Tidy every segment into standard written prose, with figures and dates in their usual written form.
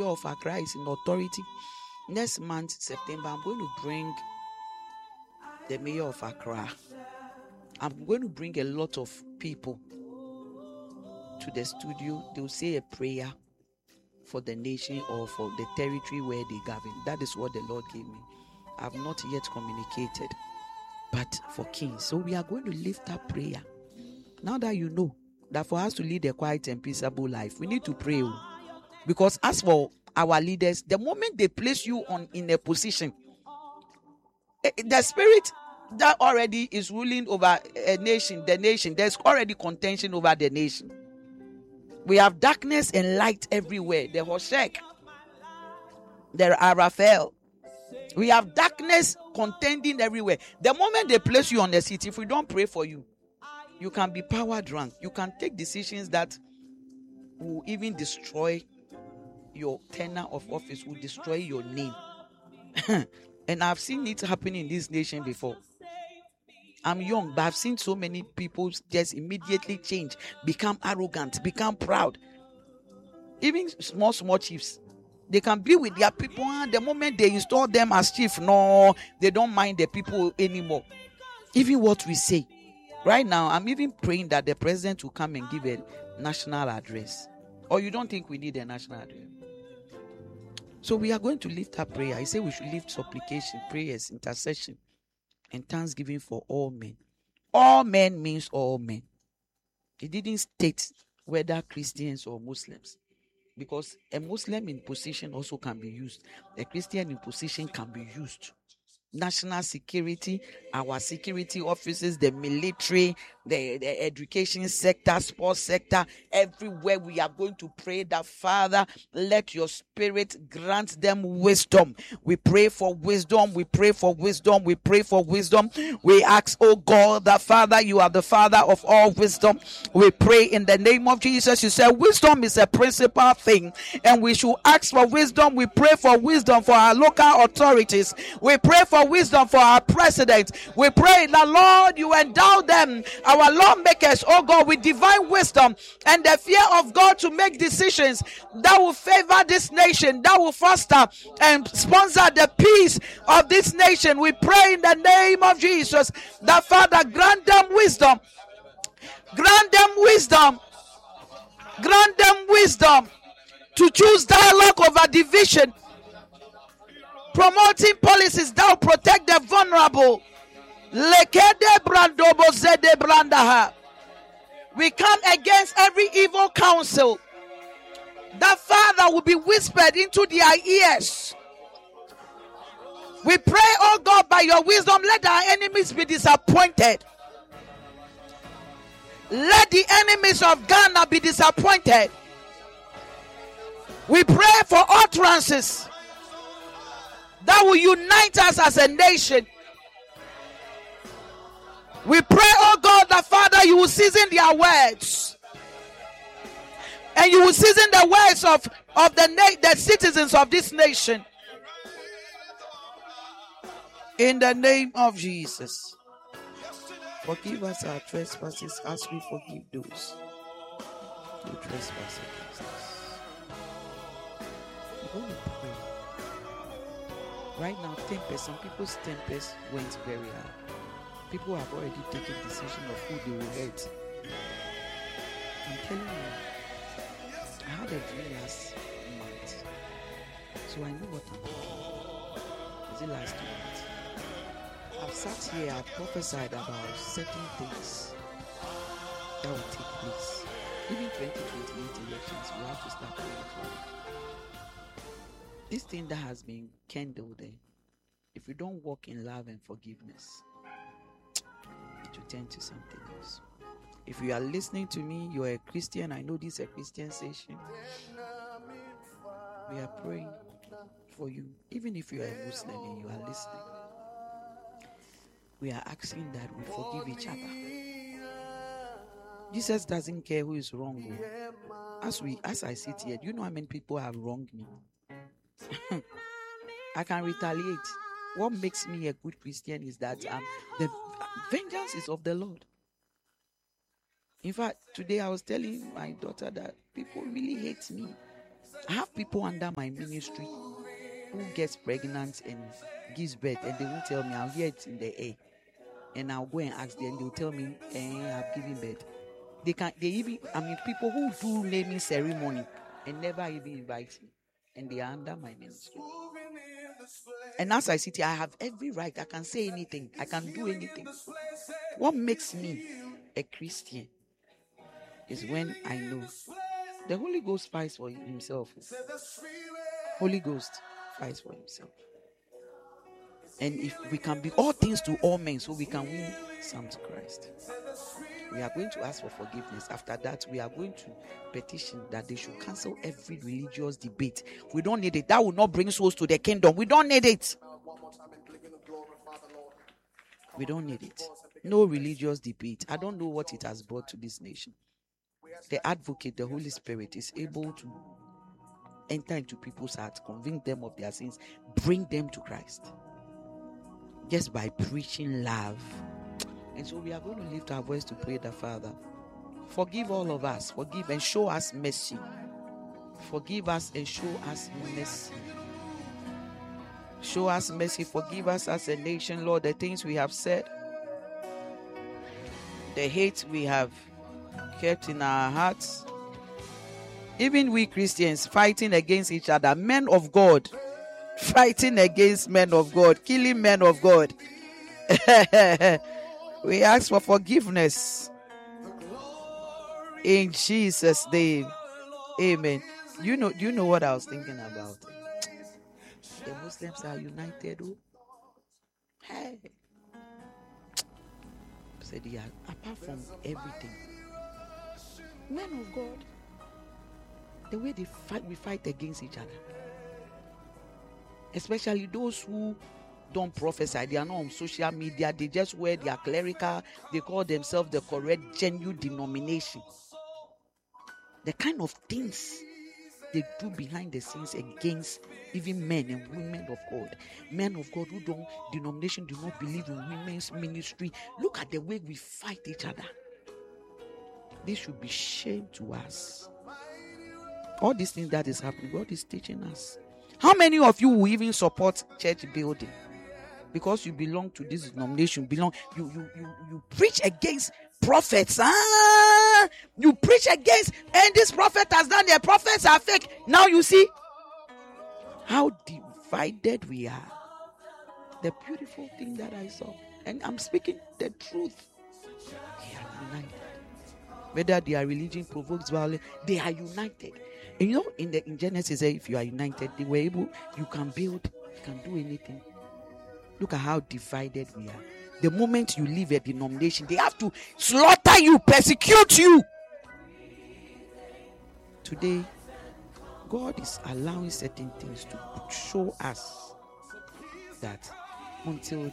of Accra is in authority. Next month, September, I'm going to bring the mayor of Accra. I'm going to bring a lot of people to the studio. They'll say a prayer for the nation or for the territory where they govern. That is what the Lord gave me. I've not yet communicated, but for kings. So we are going to lift up prayer. Now that you know that for us to lead a quiet and peaceable life, we need to pray. Because as for our leaders, the moment they place you in a position, the spirit that already is ruling over the nation, there's already contention over the nation. We have darkness and light everywhere. The Hoshek, the Araphael. We have darkness contending everywhere. The moment they place you on the seat, if we don't pray for you, you can be power drunk. You can take decisions that will even destroy your tenure of office, will destroy your name. And I've seen it happen in this nation before. I'm young, but I've seen so many people just immediately change, become arrogant, become proud. Even small chiefs, they can be with their people, and the moment they install them as chief, no, they don't mind the people anymore. Even what we say. Right now, I'm even praying that the president will come and give a national address. Or you don't think we need a national address? So we are going to lift up prayer. I say we should lift supplication, prayers, intercession, and thanksgiving for all men. All men means all men. It didn't state whether Christians or Muslims. Because a Muslim in position also can be used. A Christian in position can be used. National security, our security offices, the military, the education sector, sports sector, everywhere we are going to pray that, Father, let your spirit grant them wisdom. We pray for wisdom. We pray for wisdom. We pray for wisdom. We ask, oh God, that Father, you are the Father of all wisdom. We pray in the name of Jesus. You said wisdom is a principal thing, and we should ask for wisdom. We pray for wisdom for our local authorities. We pray for wisdom for our president. We pray that, Lord, you endow them, our lawmakers, oh God, with divine wisdom and the fear of God to make decisions that will favor this nation, that will foster and sponsor the peace of this nation. We pray in the name of Jesus that, Father, grant them wisdom. Grant them wisdom. Grant them wisdom to choose dialogue over division. Promoting policies that will protect the vulnerable. We come against every evil counsel that, Father, will be whispered into their ears. We pray, oh God, by your wisdom, let our enemies be disappointed. Let the enemies of Ghana be disappointed. We pray for utterances that will unite us as a nation. We pray, oh God, that, Father, you will season their words. And you will season the words of the citizens of this nation. In the name of Jesus. Forgive us our trespasses as we forgive those who trespass against us. We're going to pray. Right now, some people's tempers went very high. People have already taken decision of who they will hurt. I'm telling you, I had a dream last month, so I know what I'm thinking. Was it last month? I've sat here, I've prophesied about certain things that will take place. Even 2028 elections, we have to start praying for it. This thing that has been kindled there, if we don't walk in love and forgiveness, it will turn to something else. If you are listening to me, you are a Christian. I know this is a Christian station. We are praying for you. Even if you are a Muslim and you are listening, we are asking that we forgive each other. Jesus doesn't care who is wrong. As I sit here, do you know how many people have wronged me? I can retaliate. What makes me a good Christian is that the vengeance is of the Lord. In fact, today I was telling my daughter that people really hate me. I have people under my ministry who gets pregnant and gives birth, and they won't tell me. I'll hear it in the air, and I'll go and ask them. They'll tell me, I've given birth. People who do naming ceremony and never even invite me, and they are under my ministry. And as I sit here, I have every right. I can say anything. I can do anything. What makes me a Christian is when I know the Holy Ghost fights for himself. Holy Ghost fights for himself. And if we can be all things to all men, so we can win some to Christ. We are going to ask for forgiveness. After that, we are going to petition that they should cancel every religious debate. We don't need it. That will not bring souls to the kingdom. We don't need it. We don't need it. No religious debate. I don't know what it has brought to this nation. The advocate, the Holy Spirit, is able to enter into people's hearts, convince them of their sins, bring them to Christ. Just by preaching love. And so we are going to lift our voice to pray the Father. Forgive all of us. Forgive and show us mercy. Forgive us and show us mercy. Show us mercy. Forgive us as a nation, Lord, the things we have said, the hate we have kept in our hearts. Even we Christians fighting against each other, men of God fighting against men of God, killing men of God. We ask for forgiveness in Jesus' name. Amen. Do you know what I was thinking about? The Muslims are united. Oh. Hey. Said, yeah, apart from everything, men of God, the way they fight, we fight against each other. Especially those who don't prophesy. They are not on social media. They just wear their clerical. They call themselves the correct genuine denomination. The kind of things they do behind the scenes against even men and women of God. Men of God who don't, denomination do not believe in women's ministry. Look at the way we fight each other. This should be shame to us. All these things that is happening, God is teaching us. How many of you will even support church building? Because you belong to this denomination, you preach against prophets. You preach against, and this prophet has done, their prophets are fake. Now you see how divided we are. The beautiful thing that I saw, and I'm speaking the truth. They are united. Whether their religion provokes violence, they are united. And you know, in Genesis, if you are united, they were able, you can build, you can do anything. Look at how divided we are. The moment you leave a denomination, they have to slaughter you, persecute you. Today, God is allowing certain things to show us that until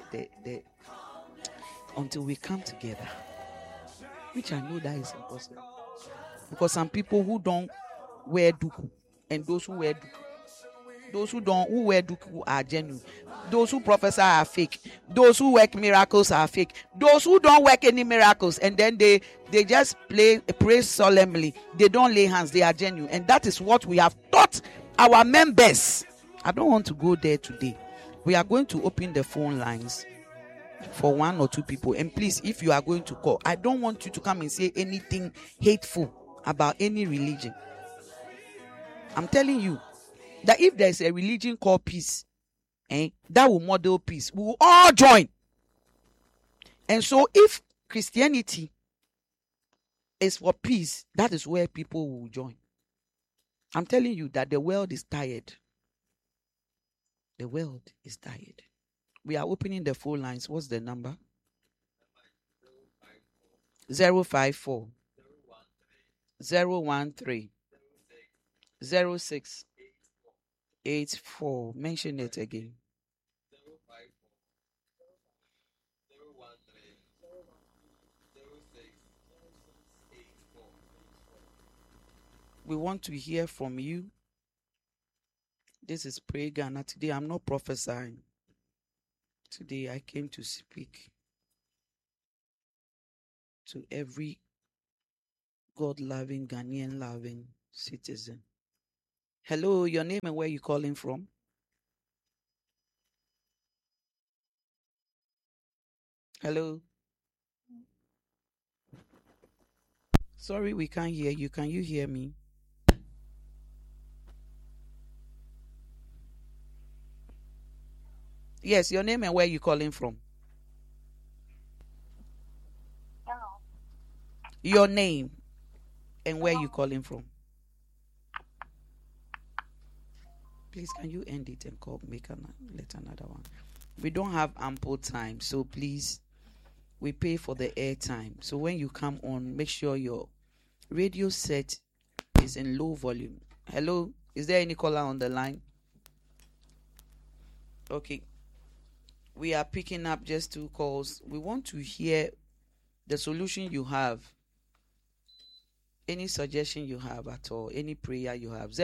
until we come together, which I know that is impossible. Because some people who don't wear duku, and those who wear duku, those who wear duku are genuine. Those who prophesy are fake. Those who work miracles are fake. Those who don't work any miracles, and then they just pray solemnly. They don't lay hands. They are genuine. And that is what we have taught our members. I don't want to go there today. We are going to open the phone lines for one or two people. And please, if you are going to call, I don't want you to come and say anything hateful about any religion. I'm telling you that if there's a religion called peace, that will model peace, we will all join. And so if Christianity is for peace, that is where people will join. I'm telling you that the world is tired. The world is tired. We are opening the phone lines. What's the number? 054 013 0684. Mention it again. We want to hear from you. This is Pray Ghana. Today I'm not prophesying. Today I came to speak to every God-loving, Ghanaian-loving citizen. Hello, your name and where you calling from? Hello. Sorry, we can't hear you. Can you hear me? Yes, your name and where you calling from? Your name and where you calling from? Please, can you end it and let another one? We don't have ample time, so please, we pay for the airtime. So when you come on, make sure your radio set is in low volume. Hello, is there any caller on the line? Okay, we are picking up just 2 calls. We want to hear the solution you have, any suggestion you have at all, any prayer you have.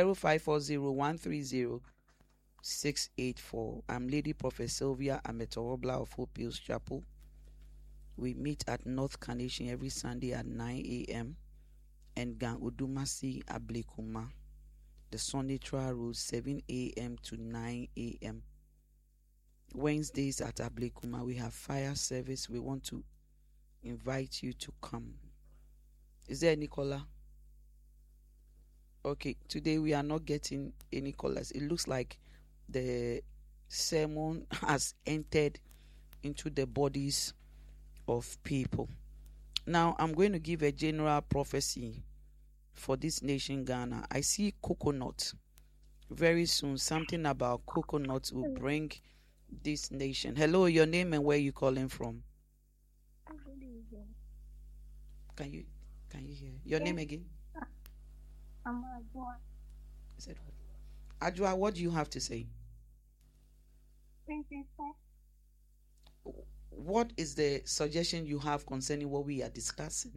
0540-130-684. I'm Lady Prophet Sylvia Ametorobla of Hope Hills Chapel. We meet at North Carnation every Sunday at 9 a.m. and Gan Udumasi Ablekuma, the Sunday Trial Road, 7 a.m. to 9 a.m. Wednesdays at Ablekuma, we have fire service. We want to invite you to come. Is there any caller? Okay, today we are not getting any callers. It looks like the sermon has entered into the bodies of people. Now, I'm going to give a general prophecy for this nation, Ghana. I see coconut. Very soon, something about coconut will bring this nation. Hello, your name and where you calling from? Can you hear your name again? I'm Ajua. I said what? Ajua, what do you have to say? What is the suggestion you have concerning what we are discussing?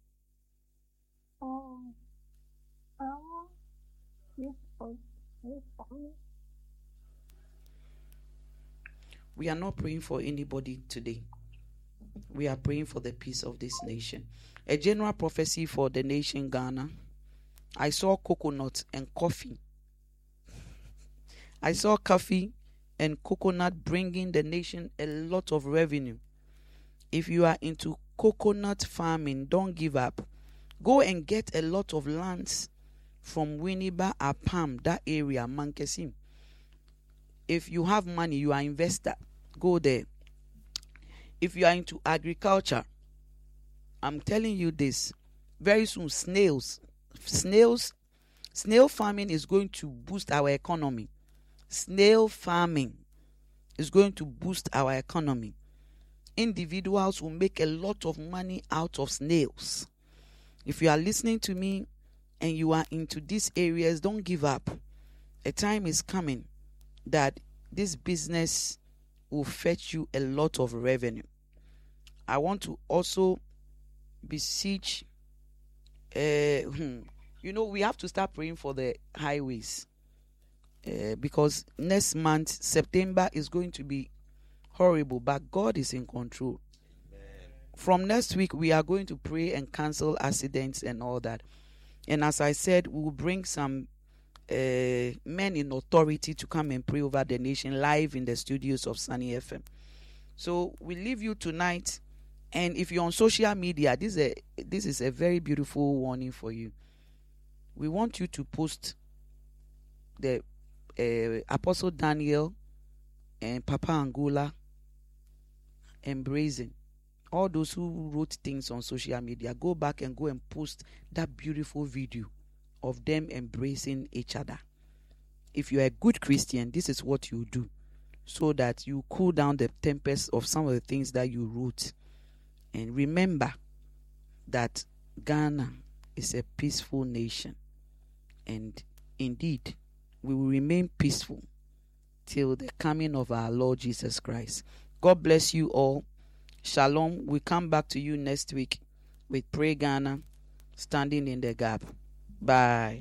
We are not praying for anybody today. We are praying for the peace of this nation. A general prophecy for the nation Ghana. I saw coconut and coffee. I saw coffee and coconut bringing the nation a lot of revenue. If you are into coconut farming, don't give up. Go and get a lot of lands from Winneba, Apam, that area, Mankesim. If you have money, you are an investor, go there. If you are into agriculture, I'm telling you this, very soon snail farming is going to boost our economy. Snail farming is going to boost our economy. Individuals will make a lot of money out of snails. If you are listening to me and you are into these areas, don't give up. A time is coming that this business will fetch you a lot of revenue. I want to also beseech, we have to start praying for the highways. Because next month, September, is going to be horrible, but God is in control. Amen. From next week, we are going to pray and cancel accidents and all that. And as I said, we will bring some men in authority to come and pray over the nation live in the studios of Sunny FM. So we leave you tonight. And if you're on social media, this is a very beautiful warning for you. We want you to post the Apostle Daniel and Papa Angola embracing. All those who wrote things on social media, go back and go and post that beautiful video of them embracing each other. If you're a good Christian, this is what you do, so that you cool down the tempest of some of the things that you wrote. And remember that Ghana is a peaceful nation. And indeed, we will remain peaceful till the coming of our Lord Jesus Christ. God bless you all. Shalom. We come back to you next week with Pray Ghana, standing in the gap. Bye.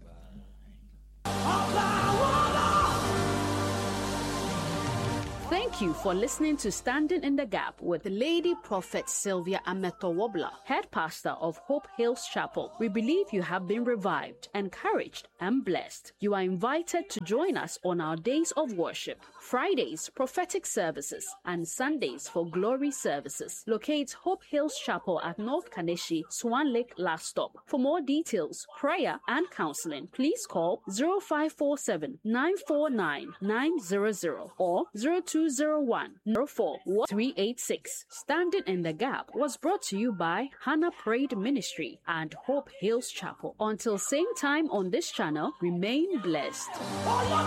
Thank Thank you for listening to Standing in the Gap with Lady Prophet Sylvia Ameto-Wobler, head pastor of Hope Hills Chapel. We believe you have been revived, encouraged, and blessed. You are invited to join us on our days of worship, Fridays, prophetic services, and Sundays for glory services. Locate Hope Hills Chapel at North Kaneshi, Swan Lake Last Stop. For more details, prayer, and counseling, please call 0547 949 900 or 0201 04 386. Standing in the Gap was brought to you by Hannah Prayed Ministry and Hope Hills Chapel. Until same time on this channel, remain blessed.